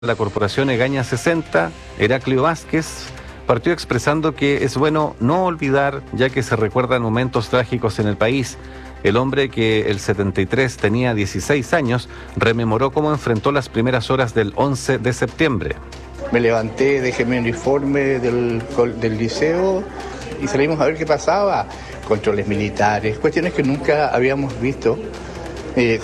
La corporación Egaña 60, Heraclio Vázquez, partió expresando que es bueno no olvidar, ya que se recuerdan momentos trágicos en el país. El hombre, que el 73 tenía 16 años, rememoró cómo enfrentó las primeras horas del 11 de septiembre. Me levanté, dejé mi uniforme del liceo y salimos a ver qué pasaba. Controles militares, cuestiones que nunca habíamos visto.